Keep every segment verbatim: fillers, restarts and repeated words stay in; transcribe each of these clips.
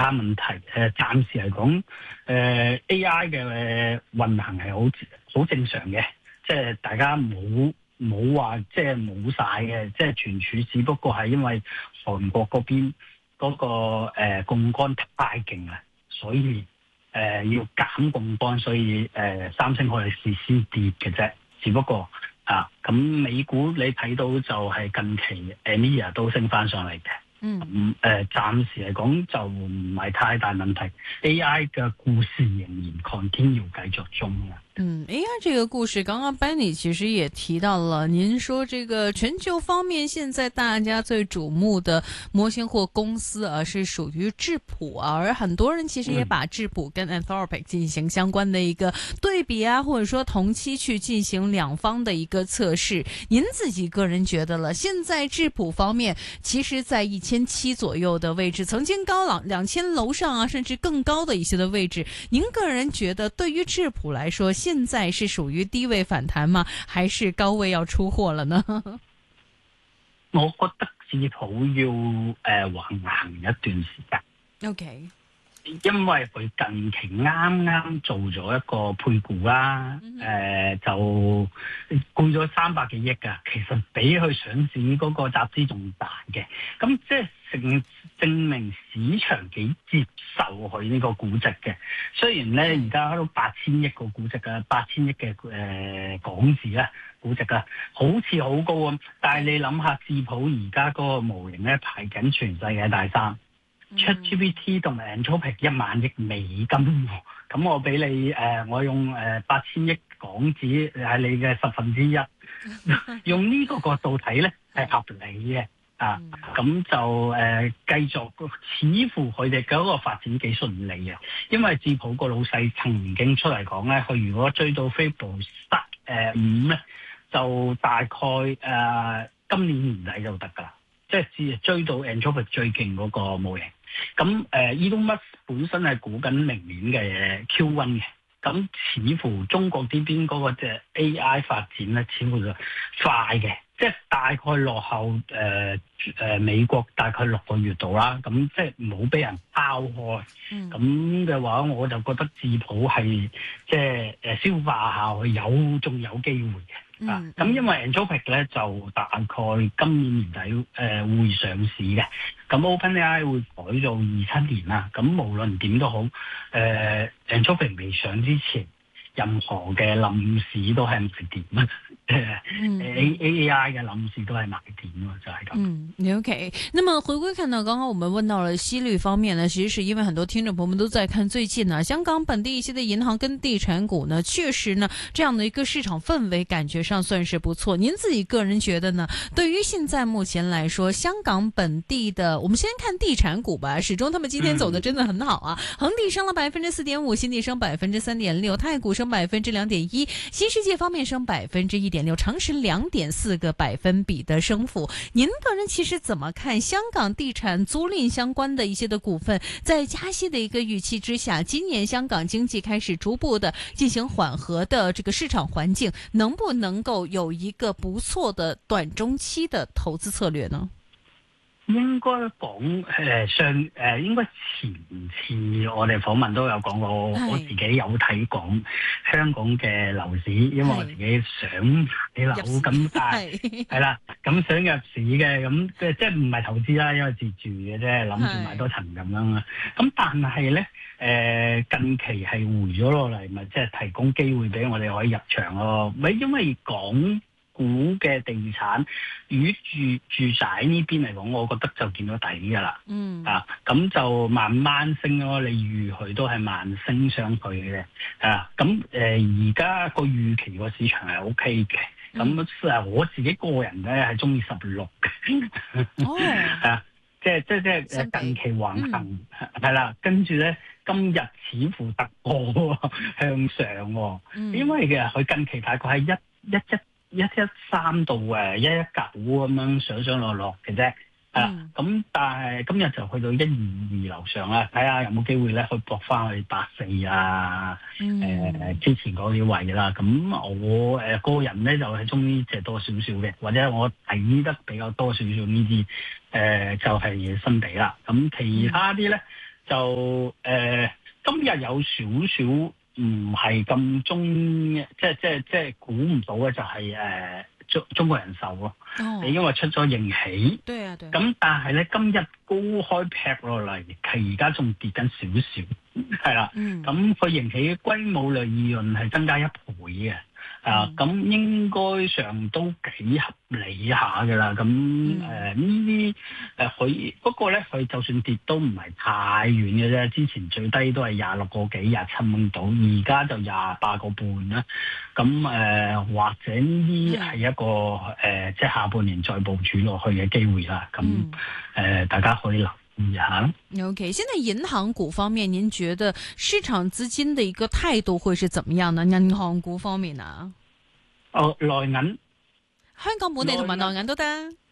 大問題。誒、呃，暫時嚟講，誒、呃、A I 嘅運行係好好正常嘅，即係大家冇冇話即係冇晒嘅，即係存儲，只不過係因為韓國嗰邊嗰、那個誒、呃、槓桿太勁啦，所以誒、呃、要減槓桿，所以誒、呃、三星可以試先跌嘅啫，只不過。啊，咁美股你睇到就係近期 Nvidia 都升翻上嚟嘅，嗯，咁、呃、誒暫時嚟講就唔係太大問題 ，A I 嘅故事仍然 continue 繼續中嘅。 嗯 ，A I 這個故事，剛剛 Benny 其實也提到了，您說這個全球方面現在大家最矚目的模型或公司啊，是屬於智譜啊，而很多人其實也把智譜跟 Anthropic 進行相關的一個對比啊，或者說同期去進行兩方的一個測試。您自己個人覺得了，現在智譜方面，其實在一千七左右的位置，曾經高朗兩千樓上啊，甚至更高的一些的位置。您個人覺得，對於智譜來說，現在是屬於低位反彈嗎？還是高位要出貨了呢？ 我覺得智譜要誒橫行一段時間。 OK， 因為佢近期啱啱做咗一個配股啦，誒、mm hmm. 呃、就配咗三百幾億噶，其實比佢上市嗰個集資仲大嘅，咁即係證證明市場幾接受佢呢個估值嘅。雖然咧而家都八千億個估值啊，八千億嘅誒港紙啦估值啊，好似好高咁，但係你諗下智譜而家嗰個模型咧排緊全世界第三。ChatGPT 同埋 Anthropic 一萬億美金，咁我俾你誒、呃，我用誒八千億港紙係你嘅十分之一，用呢個角度睇咧係合理嘅啊。咁就誒、呃、繼續，似乎佢哋嗰個發展幾順利嘅，因為智譜個老細曾經出嚟講咧，佢如果追到 Fibonacci 誒五咧，就大概誒、呃、今年年底就得㗎啦。即係只追到 Anthropic 最勁嗰個模型，咁誒 Elon Musk 本身係估緊明年嘅 Q 一 嘅，咁似乎中國呢邊嗰個隻 A I 發展咧，似乎就快嘅，即係大概落後誒誒、呃、美國大概六個月度啦，咁即係冇俾人拋開，咁嘅、嗯、話我就覺得智譜係即係誒消化下去有仲有機會嘅。嗯、啊，咁因為 Anthropic 咧就大概今年年底誒、呃、會上市嘅，咁 OpenAI 會改做二七年啦。咁無論點都好，誒、呃、Anthropic 未上之前，任何嘅冧市都係唔係點啊？誒、嗯、A A I 嘅冧市都係買點咯，就係、是、咁。 嗯 ，OK。那麼回歸看到剛剛我們問到了息率方面呢，其實是因為很多聽眾朋友們都在看最近呢，香港本地一些的銀行跟地產股呢，確實呢這樣的一個市場氛圍感覺上算是不錯。您自己個人覺得呢？對於現在目前來說，香港本地的，我們先看地產股吧，始終他們今天走得真的很好啊，恒地升了百分之四點五，新地升百分之三點六，太古升百分之兩點一，新世界方面升百分之一點六，長實兩點四個百分比的升幅。您個人其實怎麼看香港地產租賃相關的一些的股份，在加息的一個預期之下，今年香港經濟開始逐步的進行緩和的這個市場環境，能不能夠有一個不錯的短中期的投資策略呢？ 應該講誒上誒應該前次我哋訪問都有講過，是我自己有睇講香港嘅樓市，因為我自己想買樓咁，但係係啦，咁想入市嘅，咁即即係唔係投資啦，因為自住嘅啫，諗住買多層咁樣啦。咁是但係咧誒近期係回咗落嚟，咪即係提供機會俾我哋可以入場咯。咪因為講股嘅地產與住住宅呢邊嚟講，我覺得就見到底噶啦。嗯啊，咁就慢慢升咯。你預佢都係慢升上去嘅。啊，咁誒而家個預期個市場係 O K 嘅。咁啊、嗯，我自己個人咧係中意十六嘅。哦，啊，即係即係即係近期橫行係啦，跟住咧今日似乎突破向上、哦，嗯、因為嘅佢近期大概係一一一。一一三到誒一一九咁樣上上落落嘅啫，啊咁、嗯、但係今日就去到一二二樓上啦，睇下有冇機會咧去搏翻去八四啊，誒、嗯呃、之前嗰啲位啦。咁我誒、呃、個人咧就係中意借多少少嘅，或者我睇得比較多少少呢啲誒就係、是、新地啦。咁其他啲咧就誒、呃、今日有少少唔係咁中，即係即係即係估唔到嘅就係、是、誒、呃、中中國人壽咯， 哦， 因為出咗盈喜， 對啊對啊， 咁但係咧今日高開劈落嚟，其而家仲跌緊少少，係啦， 嗯， 咁佢盈喜歸母利潤係增加一倍嘅。啊，咁應該上都幾合理下㗎啦。咁誒呢啲誒佢不過咧，佢就算跌都唔係太遠嘅啫。之前最低都係廿六個幾、廿七蚊到，而家就廿八個半啦。咁誒、呃、或者呢啲係一個誒、呃，即係下半年再部署落去嘅機會啦。咁誒、 嗯呃，大家可以留意下。 OK，現在銀行股方面，您覺得市場資金的一個態度會是怎麼樣呢？銀行股方面啊？ 哦，內銀， 香港本地同埋內銀都得。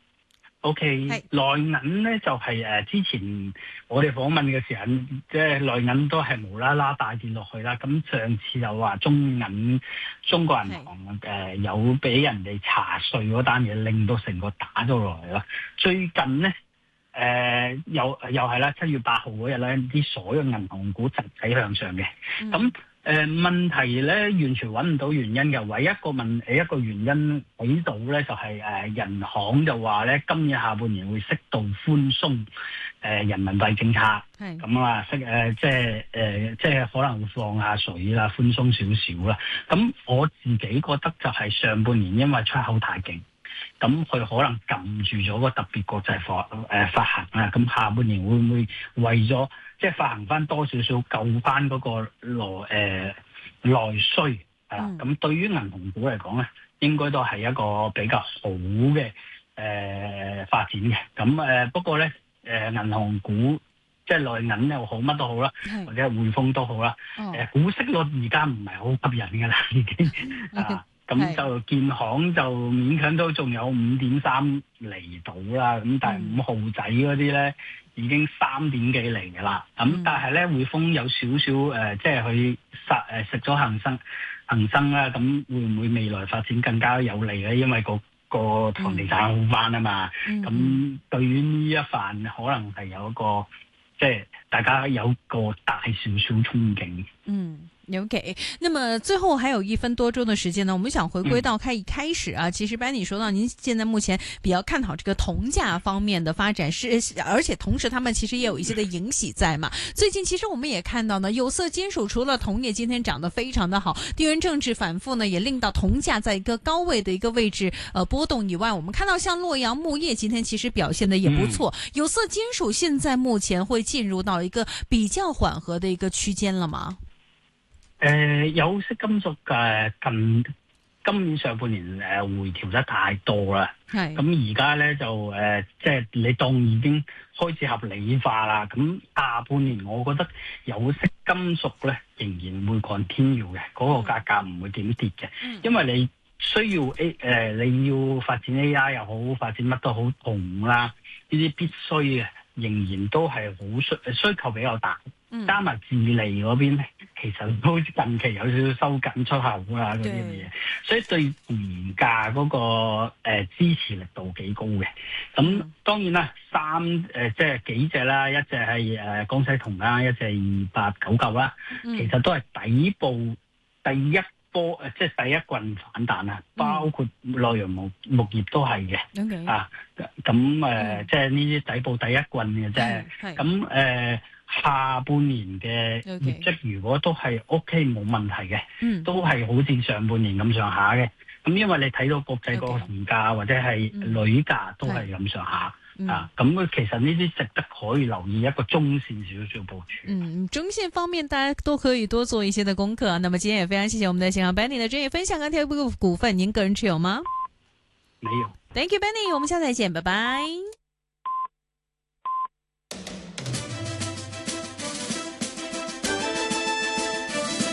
O K，內銀咧就係、是、誒、呃、之前我哋訪問嘅時候，即係內銀都係無啦啦大跌落去啦。咁上次又話中銀、中國銀行誒、呃、有俾人哋查稅嗰單嘢，令到成個打咗落嚟啦。最近咧誒、呃、又又係啦，七月八號嗰日咧，啲所有銀行股集體向上嘅，咁、嗯。誒、呃、問題咧，完全揾唔到原因嘅，唯一一個問誒一個原因喺度咧，就係、是、誒、呃、人行就話咧，今年下半年會適度寬鬆誒、呃、人民幣政策，係咁啊，適誒、呃、即係誒、呃、即係可能會放下水啦，寬鬆少少啦。咁我自己覺得就係上半年因為出口太勁，咁佢可能撳住咗個特別國際發誒、呃、發行啊，咁下半年會唔會為咗即係發行翻多少少救翻嗰個內誒內需啊？咁、嗯、對於銀行股嚟講咧，應該都係一個比較好嘅誒、呃、發展嘅。咁誒、呃、不過咧誒、呃、銀行股即係內銀又好，乜都好啦，或者係匯豐都好啦。誒、哦呃、股息率而家唔係好吸引㗎啦，已經啊。咁就建行就勉強都仲有五點三厘到啦，咁但係五號仔嗰啲咧已經三點幾厘㗎啦。咁、嗯、但係咧匯豐有少少誒，即係佢殺誒食咗恒生恒生啦，咁會唔會未來發展更加有利咧？因為、個、個房地產好翻啊嘛。咁、嗯、對於呢一範可能係有一個即係、就是、大家有個大少少憧憬。嗯。 OK，那麼最後還有一分多鐘的時間呢，我們想回歸到開一開始啊，嗯、其實 Benny 說到您現在目前比較看好這個銅價方面的發展，是而且同時他們其實也有一些的盈喜在嘛。最近其實我們也看到呢，有色金屬除了銅業今天漲得非常的好，地緣政治反覆呢也令到銅價在一個高位的一個位置呃波動以外，我們看到像洛陽鉬業今天其實表現得也不錯，嗯、有色金屬現在目前會進入到一個比較緩和的一個區間了嗎？ 誒、呃、有色金屬嘅近今年上半年誒、呃、回調得太多啦，咁而家咧就誒、呃、即係你當已經開始合理化啦。咁下半年我覺得有色金屬咧仍然會 continue 嘅，嗰、那個價格唔會點跌嘅，嗯、因為你需要 A 誒、呃、你要發展 A I 又好，發展乜都好，銅啦呢啲必須嘅，仍然都係好需需求比較大。加埋智利嗰邊咧，其實都近期有少少收緊出口啊嗰啲嘢，所以對現價嗰個誒、呃、支持力度幾高嘅。咁當然啦，三誒、呃、即係幾隻啦，一隻係誒江西銅啦，一隻二八九九啦，其實都係底部第一波誒，即係第一棍反彈啊，包括內陽木木業都係嘅。Okay. 啊，咁誒、呃嗯、即係呢啲底部第一棍嘅啫。咁誒。呃下半年嘅業績如果都係 OK 冇問題嘅，嗯、都係好似上半年咁上下嘅。咁因為你睇到國際個銅價或者係鋁價都係咁上下、嗯、啊，咁其實呢啲值得可以留意一個中線少少部署。 嗯，中線方面大家都可以多做一些的功課。那麼今天也非常謝謝我們的現場 Benny 的專業分享。鋼鐵股股份您個人持有嗎？ 沒有。 Thank you Benny，我們下次再見，拜拜。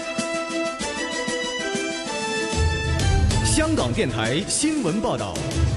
香港電台新聞報道。